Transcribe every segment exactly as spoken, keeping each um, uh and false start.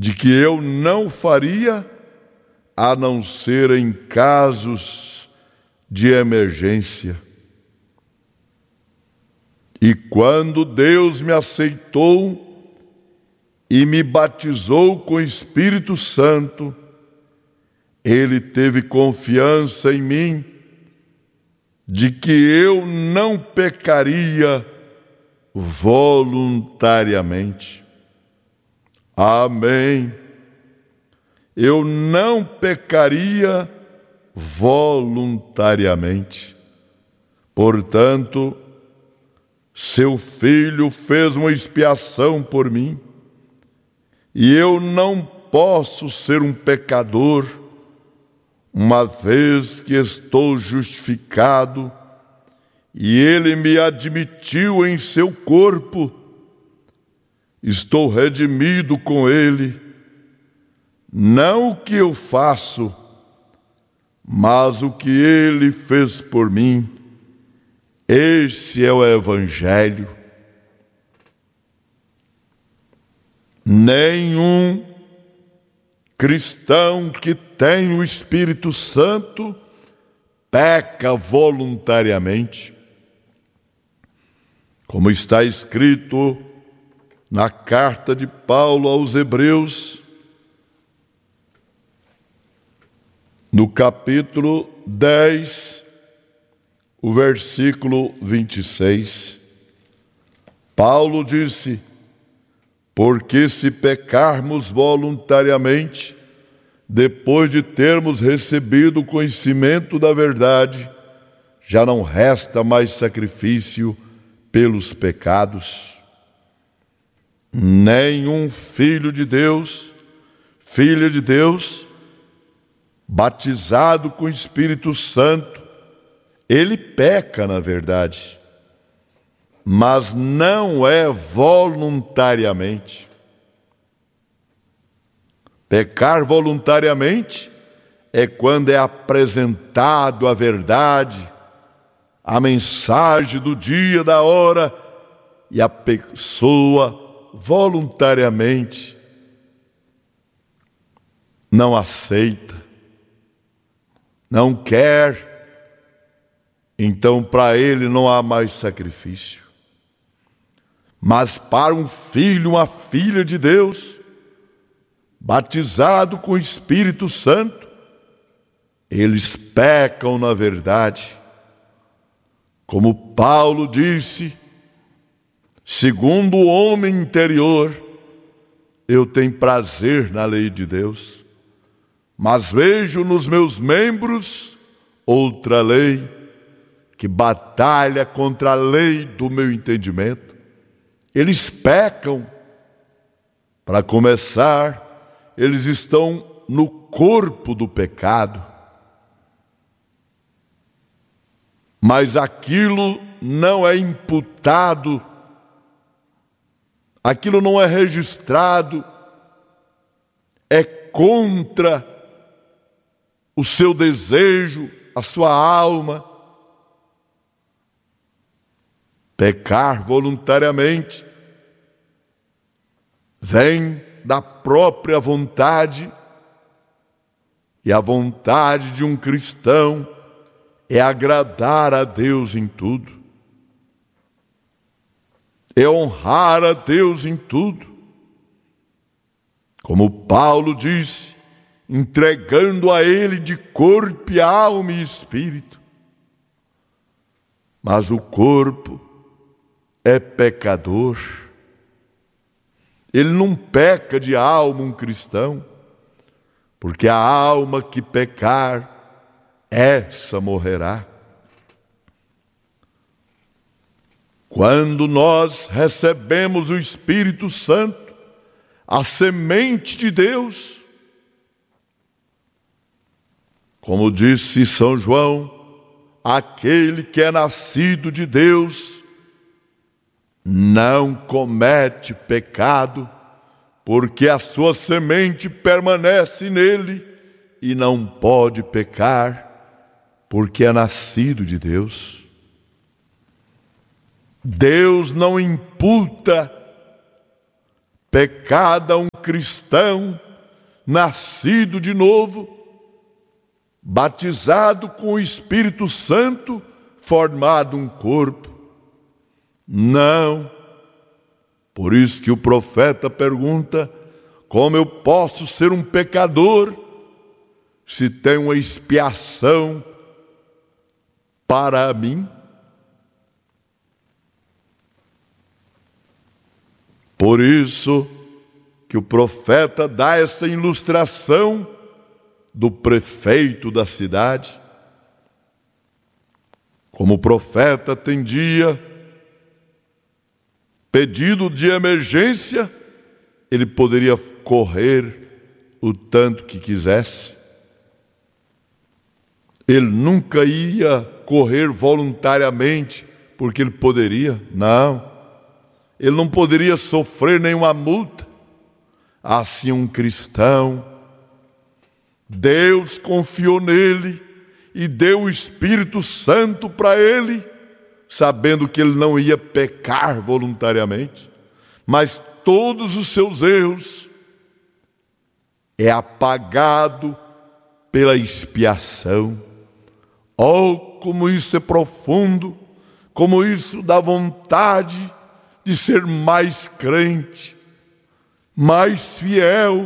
de que eu não faria, a não ser em casos de emergência. E quando Deus me aceitou e me batizou com o Espírito Santo, Ele teve confiança em mim de que eu não pecaria voluntariamente. Amém. Eu não pecaria voluntariamente. Portanto, seu Filho fez uma expiação por mim, e eu não posso ser um pecador, uma vez que estou justificado, e Ele me admitiu em seu corpo. Estou redimido com Ele, não o que eu faço, mas o que Ele fez por mim. Esse é o Evangelho. Nenhum cristão que tem o Espírito Santo peca voluntariamente. Como está escrito na carta de Paulo aos Hebreus, no capítulo dez, o versículo vinte e seis, Paulo disse: porque se pecarmos voluntariamente, depois de termos recebido o conhecimento da verdade, já não resta mais sacrifício pelos pecados. Nenhum filho de Deus, filha de Deus, batizado com o Espírito Santo, ele peca na verdade, mas não é voluntariamente. Pecar voluntariamente é quando é apresentado a verdade, a mensagem do dia, da hora, e a pessoa voluntariamente não aceita, não quer. Então, para ele não há mais sacrifício. Mas para um filho, uma filha de Deus, batizado com o Espírito Santo, eles pecam na verdade. Como Paulo disse, segundo o homem interior, eu tenho prazer na lei de Deus, mas vejo nos meus membros outra lei, que batalha contra a lei do meu entendimento. Eles pecam. Para começar, eles estão no corpo do pecado. Mas aquilo não é imputado, aquilo não é registrado, é contra o seu desejo, a sua alma. Pecar voluntariamente vem da própria vontade, e a vontade de um cristão é agradar a Deus em tudo, é honrar a Deus em tudo. Como Paulo disse, entregando a Ele de corpo, alma e espírito. Mas o corpo é pecador. Ele não peca de alma, um cristão, porque a alma que pecar, essa morrerá. Quando nós recebemos o Espírito Santo, a semente de Deus, como disse São João, aquele que é nascido de Deus não comete pecado, porque a sua semente permanece nele e não pode pecar, porque é nascido de Deus. Deus não imputa pecado a um cristão, nascido de novo, batizado com o Espírito Santo, formado um corpo. Não. Por isso que o profeta pergunta: como eu posso ser um pecador se tem uma expiação para mim? Por isso que o profeta dá essa ilustração do prefeito da cidade. Como o profeta atendia pedido de emergência, ele poderia correr o tanto que quisesse. Ele nunca ia correr voluntariamente porque ele poderia, não. Ele não poderia sofrer nenhuma multa. Assim, um cristão, Deus confiou nele e deu o Espírito Santo para ele, sabendo que ele não ia pecar voluntariamente, mas todos os seus erros é apagado pela expiação. Oh, como isso é profundo, como isso dá vontade de ser mais crente, mais fiel,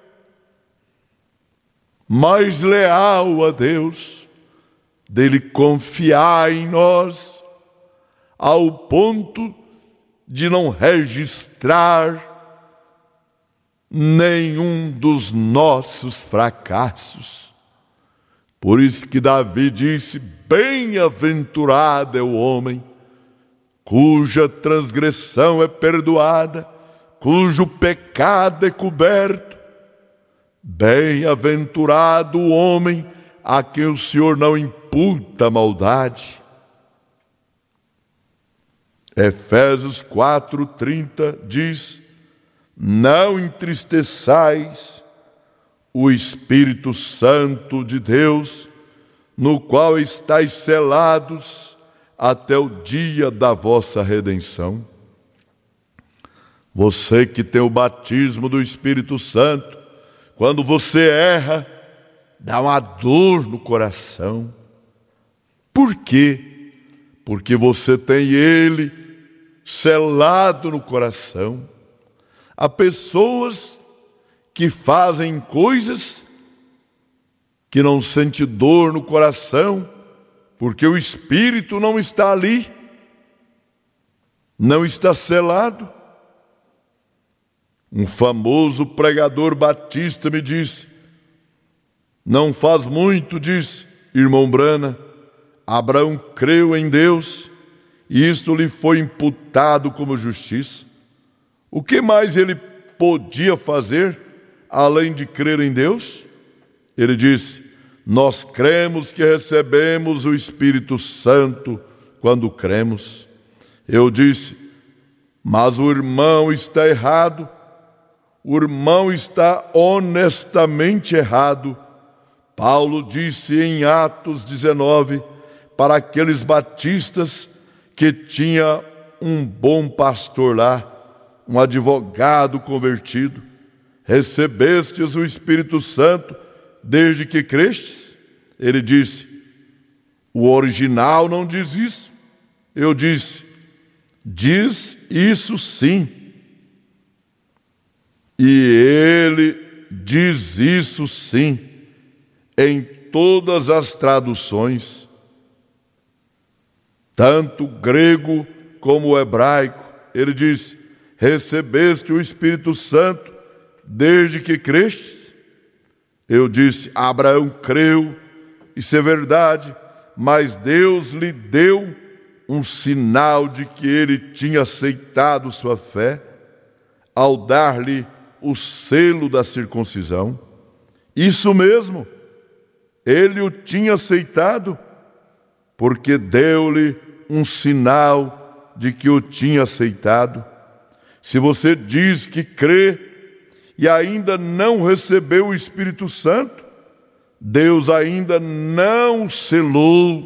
mais leal a Deus, dele confiar em nós, ao ponto de não registrar nenhum dos nossos fracassos. Por isso que Davi disse: bem-aventurado é o homem cuja transgressão é perdoada, cujo pecado é coberto. Bem-aventurado o homem a quem o Senhor não imputa maldade. Efésios quatro, trinta diz: não entristeçais o Espírito Santo de Deus, no qual estáis selados até o dia da vossa redenção. Você que tem o batismo do Espírito Santo, quando você erra, dá uma dor no coração. Por quê? Porque você tem Ele selado no coração. Há pessoas que fazem coisas que não sentem dor no coração, porque o Espírito não está ali, não está selado. Um famoso pregador batista me disse, não faz muito, disse, irmão Brana, Abraão creu em Deus e isto lhe foi imputado como justiça. O que mais ele podia fazer além de crer em Deus? Ele disse, nós cremos que recebemos o Espírito Santo quando cremos. Eu disse, mas o irmão está errado, o irmão está honestamente errado. Paulo disse em Atos dezenove, para aqueles batistas que tinha um bom pastor lá, um advogado convertido, recebestes o Espírito Santo desde que crestes? Ele disse, o original não diz isso. Eu disse, diz isso sim. E ele diz isso sim, em todas as traduções, tanto grego como o hebraico. Ele diz, recebeste o Espírito Santo desde que crestes? Eu disse, Abraão creu, isso é verdade, mas Deus lhe deu um sinal de que ele tinha aceitado sua fé, ao dar-lhe o selo da circuncisão. Isso mesmo, ele o tinha aceitado, porque deu-lhe um sinal de que o tinha aceitado. Se você diz que crê e ainda não recebeu o Espírito Santo, Deus ainda não selou.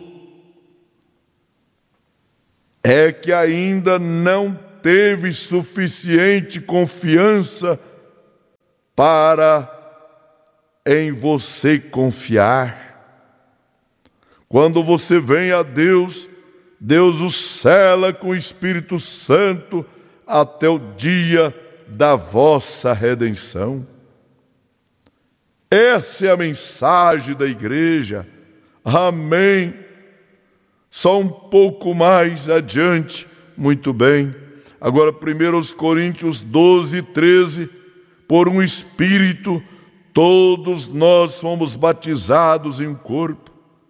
É que ainda não teve suficiente confiança para em você confiar. Quando você vem a Deus, Deus o sela com o Espírito Santo até o dia da vossa redenção. Essa é a mensagem da igreja. Amém. Só um pouco mais adiante, muito bem. Agora, primeiro Coríntios doze, treze. Por um Espírito, todos nós fomos batizados em um corpo.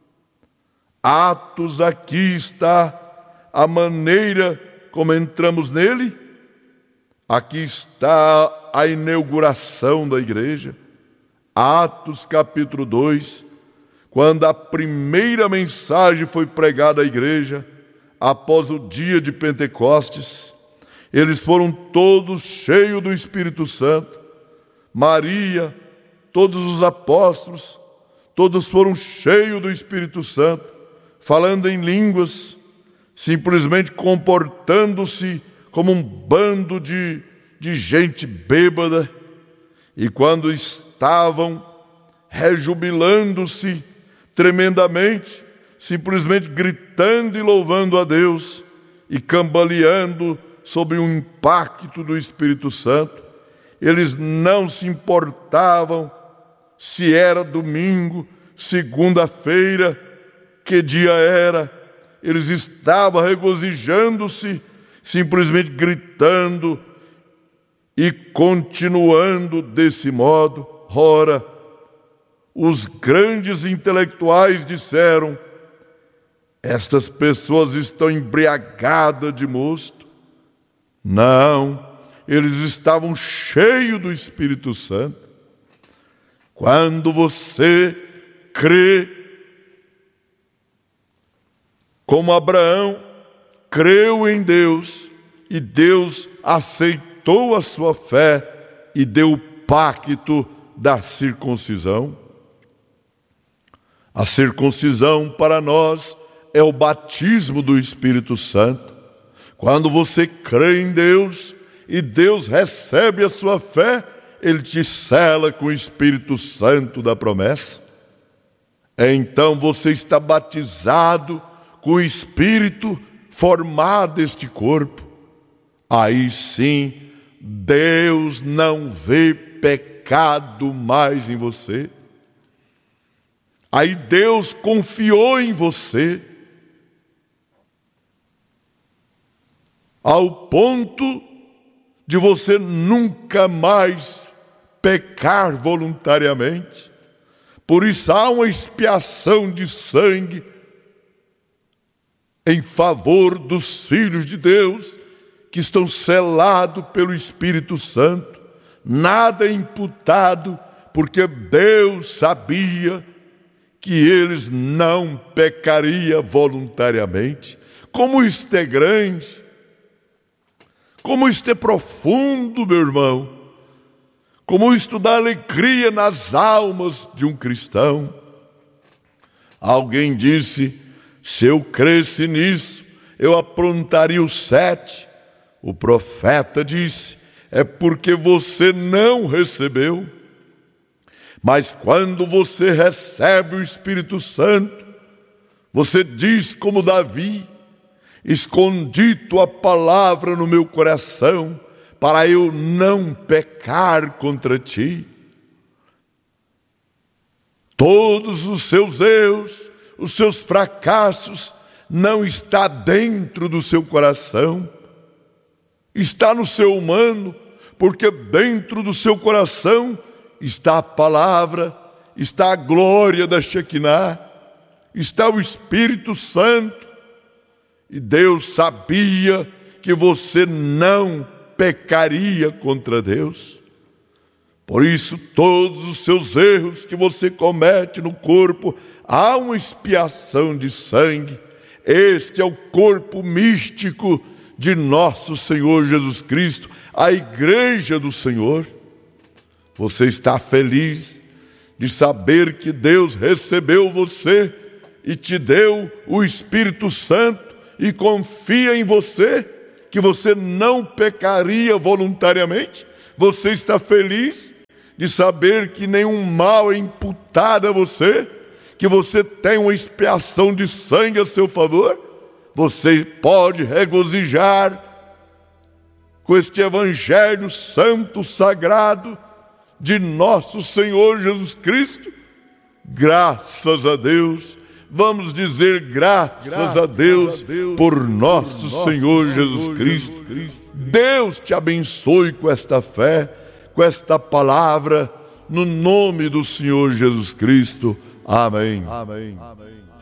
Atos, aqui está a maneira como entramos nele. Aqui está a inauguração da igreja. Atos capítulo dois, quando a primeira mensagem foi pregada à igreja, após o dia de Pentecostes, eles foram todos cheios do Espírito Santo. Maria, todos os apóstolos, todos foram cheios do Espírito Santo, falando em línguas, simplesmente comportando-se como um bando de, de gente bêbada. E quando estavam rejubilando-se tremendamente, simplesmente gritando e louvando a Deus e cambaleando sob o impacto do Espírito Santo, eles não se importavam se era domingo, segunda-feira, que dia era. Eles estavam regozijando-se, simplesmente gritando e continuando desse modo. Ora, os grandes intelectuais disseram: estas pessoas estão embriagadas de mosto. Não, eles estavam cheios do Espírito Santo. Quando você crê, como Abraão creu em Deus, e Deus aceitou a sua fé e deu o pacto da circuncisão. A circuncisão para nós é o batismo do Espírito Santo. Quando você crê em Deus e Deus recebe a sua fé, Ele te sela com o Espírito Santo da promessa. Então você está batizado com o Espírito formado este corpo. Aí sim, Deus não vê pecado mais em você. Aí Deus confiou em você ao ponto de você nunca mais pecar voluntariamente. Por isso há uma expiação de sangue em favor dos filhos de Deus que estão selados pelo Espírito Santo. Nada é imputado, porque Deus sabia que eles não pecariam voluntariamente. Como isto é grande, como isto é profundo, meu irmão, como isto dá alegria nas almas de um cristão. Alguém disse: se eu cresce nisso, eu aprontaria os sete. O profeta disse: é porque você não recebeu. Mas quando você recebe o Espírito Santo, você diz como Davi: escondi tua palavra no meu coração, para eu não pecar contra ti. Todos os seus erros, os seus fracassos, não está dentro do seu coração, está no seu humano, porque dentro do seu coração está a palavra, está a glória da Shekinah, está o Espírito Santo. E Deus sabia que você não pecaria contra Deus. Por isso, todos os seus erros que você comete no corpo, há uma expiação de sangue. Este é o corpo místico de nosso Senhor Jesus Cristo, a igreja do Senhor. Você está feliz de saber que Deus recebeu você e te deu o Espírito Santo e confia em você, que você não pecaria voluntariamente? Você está feliz de saber que nenhum mal é imputado a você, que você tem uma expiação de sangue a seu favor, você pode regozijar com este Evangelho santo, sagrado, de nosso Senhor Jesus Cristo. Graças a Deus, vamos dizer graças, graças a, Deus a Deus por nosso, por nosso Senhor, Senhor Jesus Cristo. Cristo. Deus te abençoe com esta fé, com esta palavra, no nome do Senhor Jesus Cristo. Amém. Amém. Amém.